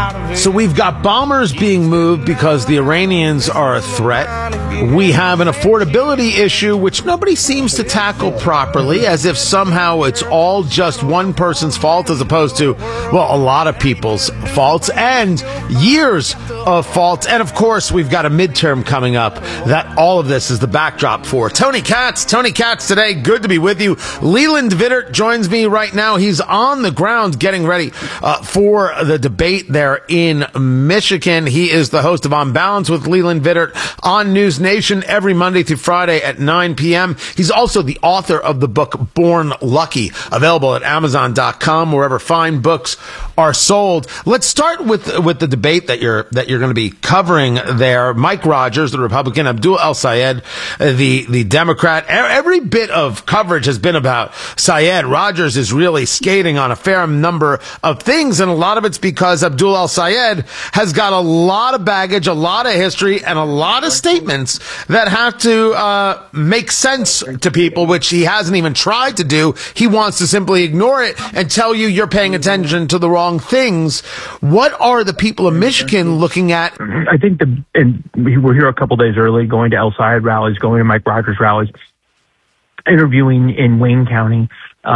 So we've got bombers being moved because the Iranians are a threat. We have an affordability issue which nobody seems to tackle properly, as if somehow it's all just one person's fault as opposed to, well, a lot of people's faults and years of faults. And of course, we've got a midterm coming up that all of this is the backdrop for. Tony Katz today, good to be with you. Leland Vittert joins me right now. He's on the ground getting ready for the debate there in Michigan. He is the host of On Balance with Leland Vittert on News Nation every Monday through Friday at 9 p.m. He's also the author of the book Born Lucky, available at Amazon.com, wherever fine books are sold. Let's start with the debate that you're going to be covering there. Mike Rogers, the Republican, Abdul El-Sayed, the Democrat. Every bit of coverage has been about Sayed. Rogers is really skating on a fair number of things, and a lot of it's because Abdul El-Sayed has got a lot of baggage, a lot of history, and a lot of statements that have to make sense to people, which he hasn't even tried to do. He wants to simply ignore it and tell you you're paying attention to the wrong things. What are the people of Michigan looking at? I think and we were here a couple days early, going to El-Sayed rallies, going to Mike Rogers rallies, interviewing in Wayne County,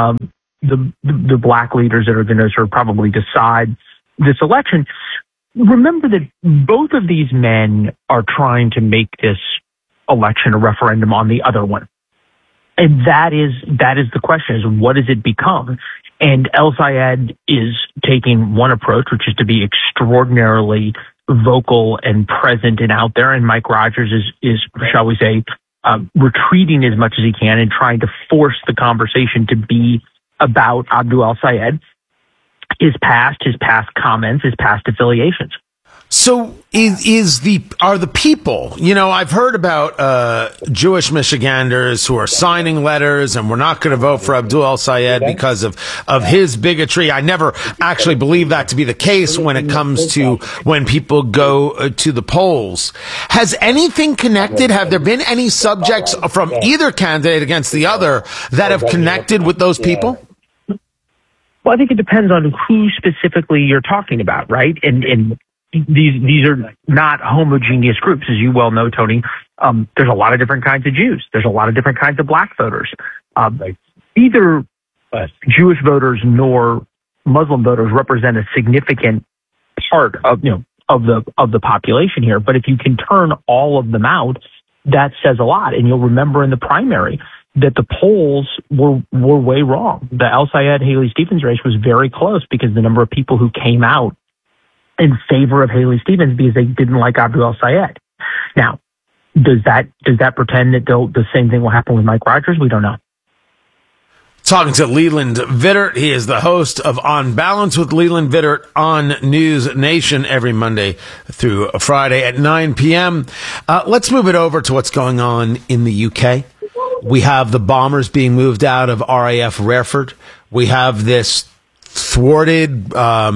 the black leaders that are going to sort of probably decide this election. Remember that both of these men are trying to make this election a referendum on the other one. And that is the question, is what does it become? And El-Sayed is taking one approach, which is to be extraordinarily vocal and present and out there. And Mike Rogers is shall we say, retreating as much as he can and trying to force the conversation to be about Abdul El-Sayed, his past comments, his past affiliations. So are the people, I've heard about Jewish Michiganders who are signing letters and we're not going to vote for Abdul El-Sayed because of his bigotry. I never actually believe that to be the case when it comes to when people go to the polls. Has anything connected? Have there been any subjects from either candidate against the other that have connected with those people? Well, I think it depends on who specifically you're talking about, right? And these are not homogeneous groups, as you well know, Tony. There's a lot of different kinds of Jews. There's a lot of different kinds of black voters. Neither Jewish voters nor Muslim voters represent a significant part of the population here. But if you can turn all of them out, that says a lot. And you'll remember in the primary that the polls were way wrong. The El-Sayed-Haley Stevens race was very close because the number of people who came out in favor of Haley Stevens because they didn't like Abdul El-Sayed. Now, does that pretend that the same thing will happen with Mike Rogers? We don't know. Talking to Leland Vittert. He is the host of On Balance with Leland Vittert on News Nation every Monday through Friday at 9 p.m. Let's move it over to what's going on in the UK. We have the bombers being moved out of RAF Rareford. We have this thwarted,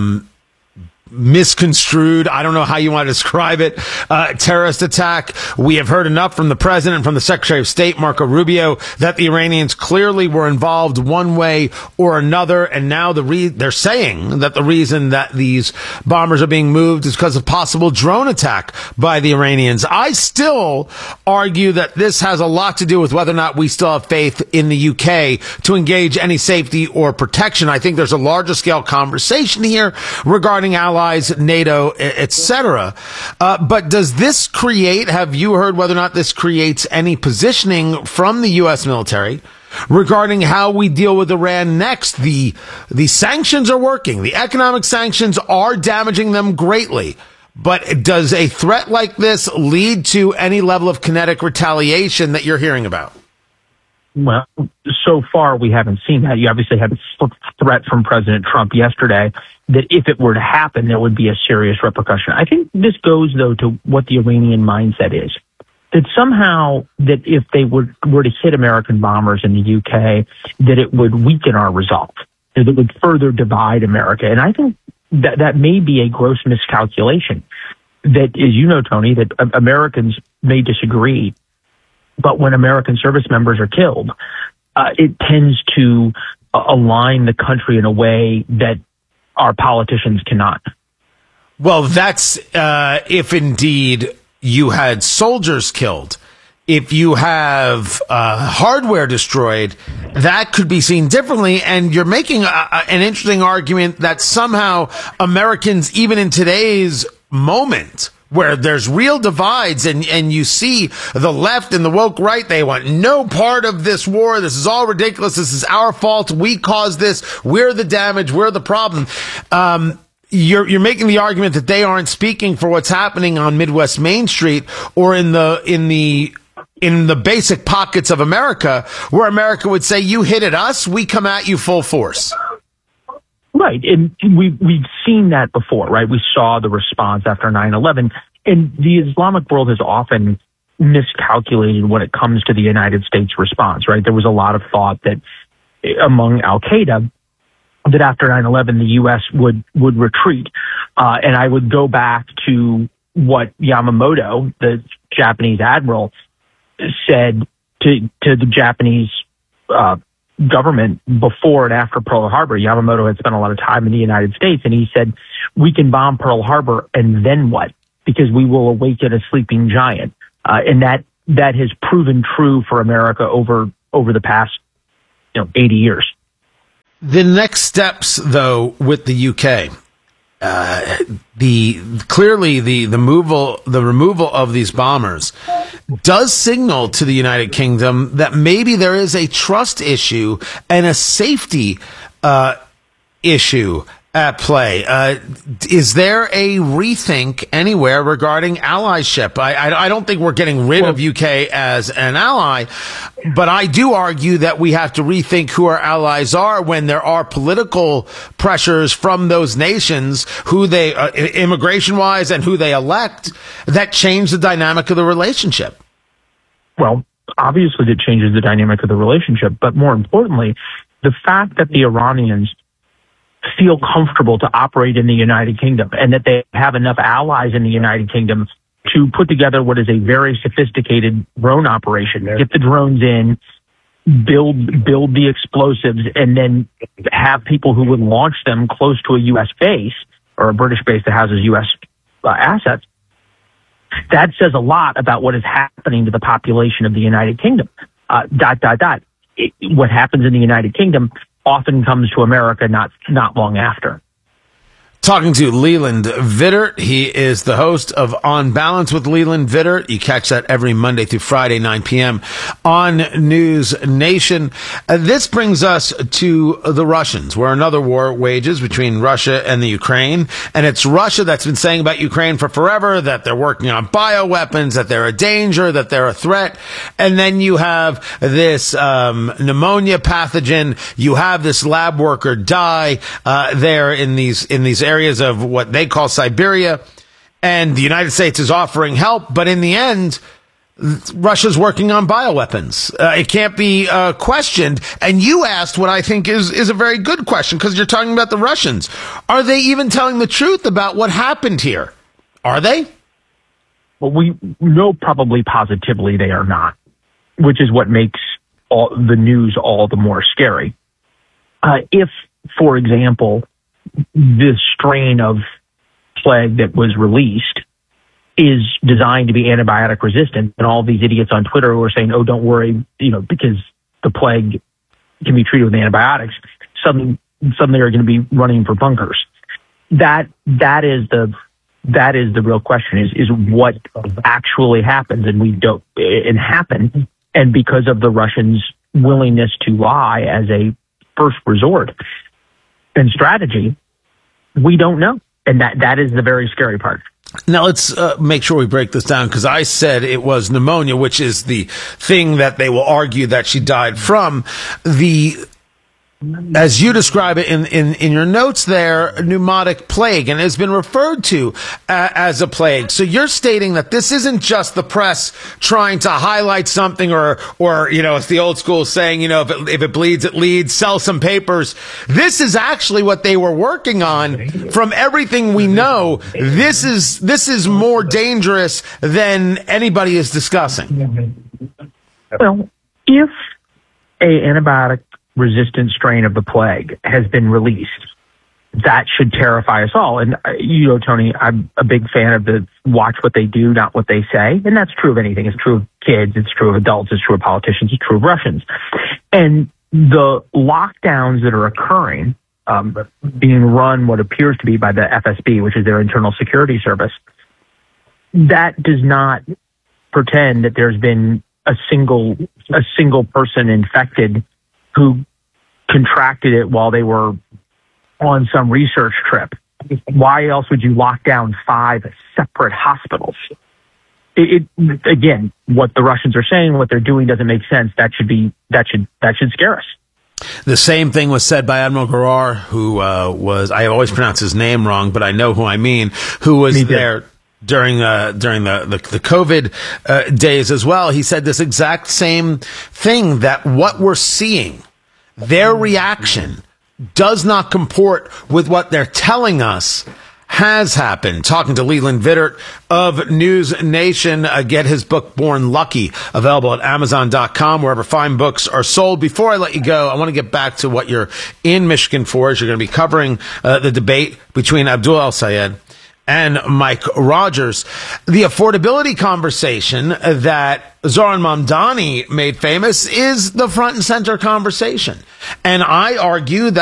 misconstrued, I don't know how you want to describe it, terrorist attack. We have heard enough from the president, from the Secretary of State, Marco Rubio, that the Iranians clearly were involved one way or another. And now they're saying that the reason that these bombers are being moved is because of possible drone attack by the Iranians. I still argue that this has a lot to do with whether or not we still have faith in the UK to engage any safety or protection. I think there's a larger scale conversation here regarding allies, NATO, etc. But does this have you heard whether or not this creates any positioning from the U.S. military regarding how we deal with Iran next? The sanctions are working. The economic sanctions are damaging them greatly. But does a threat like this lead to any level of kinetic retaliation that you're hearing about? Well, so far we haven't seen that. You obviously had a threat from President Trump yesterday that if it were to happen, there would be a serious repercussion. I think this goes, though, to what the Iranian mindset is. That somehow that if they were to hit American bombers in the UK, that it would weaken our resolve, that it would further divide America. And I think that may be a gross miscalculation. That, as you know, Tony, that Americans may disagree, but when American service members are killed, it tends to align the country in a way that our politicians cannot. Well, that's if indeed you had soldiers killed. If you have hardware destroyed, that could be seen differently. And you're making an interesting argument that somehow Americans, even in today's moment, where there's real divides and you see the left and the woke right, they want no part of this war. This is all ridiculous. This is our fault. We caused this. We're the damage. We're the problem. You're making the argument that they aren't speaking for what's happening on Midwest Main Street or in the basic pockets of America, where America would say, you hit at us, we come at you full force. Right. And we've seen that before, right? We saw the response after 9/11. And the Islamic world has often miscalculated when it comes to the United States response, right? There was a lot of thought that among Al-Qaeda that after 9/11, the U.S. would retreat. And I would go back to what Yamamoto, the Japanese admiral, said to the Japanese government before and after Pearl Harbor. Yamamoto had spent a lot of time in the United States, and he said, we can bomb Pearl Harbor, and then what? Because we will awaken a sleeping giant. And that has proven true for America over the past 80 years. The next steps, though, with the UK, the removal of these bombers does signal to the United Kingdom that maybe there is a trust issue and a safety issue at play. Is there a rethink anywhere regarding allyship? I don't think we're getting rid of UK as an ally, but I do argue that we have to rethink who our allies are when there are political pressures from those nations, who they, immigration-wise, and who they elect, that change the dynamic of the relationship. Well, obviously it changes the dynamic of the relationship, but more importantly, the fact that the Iranians feel comfortable to operate in the United Kingdom and that they have enough allies in the United Kingdom to put together what is a very sophisticated drone operation, get the drones in, build the explosives, and then have people who would launch them close to a U.S. base or a British base that houses U.S. assets. That says a lot about what is happening to the population of the United Kingdom. What happens in the United Kingdom often comes to America not long after. Talking to Leland Vittert. He is the host of On Balance with Leland Vittert. You catch that every Monday through Friday, 9 p.m. on News Nation. This brings us to the Russians, where another war wages between Russia and the Ukraine. And it's Russia that's been saying about Ukraine for forever that they're working on bioweapons, that they're a danger, that they're a threat. And then you have this pneumonia pathogen. You have this lab worker die there in these areas of what they call Siberia, and the United States is offering help, but in the end, Russia's working on bioweapons. It can't be questioned. And you asked what I think is a very good question, because you're talking about the Russians. Are they even telling the truth about what happened here? Are they? Well, we know probably positively they are not, which is what makes the news all the more scary. If, for example, this strain of plague that was released is designed to be antibiotic resistant, and all these idiots on Twitter who are saying, oh, don't worry, because the plague can be treated with antibiotics, suddenly are going to be running for bunkers. That is the real question, is what actually happens, and happened, and because of the Russians' willingness to lie as a first resort and strategy, we don't know. And that is the very scary part. Now, let's make sure we break this down, because I said it was pneumonia, which is the thing that they will argue that she died from. As you describe it in your notes there, pneumatic plague, and it has been referred to as a plague. So you're stating that this isn't just the press trying to highlight something, or it's the old school saying, if it bleeds, it leads, sell some papers. This is actually what they were working on. From everything we know, this is more dangerous than anybody is discussing. Well, if a antibiotic resistant strain of the plague has been released, that should terrify us all. And, Tony, I'm a big fan of the watch what they do, not what they say. And that's true of anything. It's true of kids. It's true of adults. It's true of politicians. It's true of Russians. And the lockdowns that are occurring, being run what appears to be by the FSB, which is their internal security service, that does not pretend that there's been a single person infected who contracted it while they were on some research trip. Why else would you lock down 5 separate hospitals? Again, what the Russians are saying, what they're doing doesn't make sense. That should scare us. The same thing was said by Admiral Giroir, who was, I always pronounce his name wrong, but I know who I mean, who was there during the COVID days as well. He said this exact same thing, that what we're seeing, their reaction, does not comport with what they're telling us has happened. Talking to Leland Vittert of News Nation. Get his book, Born Lucky, available at Amazon.com, wherever fine books are sold. Before I let you go, I want to get back to what you're in Michigan for, as you're going to be covering the debate between Abdul El-Sayed and Mike Rogers. The affordability conversation that Zohran Mamdani made famous is the front and center conversation. And I argue that